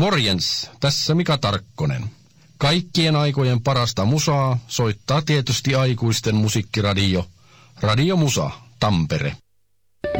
Morjens, tässä Mika Tarkkonen. Kaikkien aikojen parasta musaa soittaa tietysti aikuisten musiikkiradio, Radio Musa, Tampere.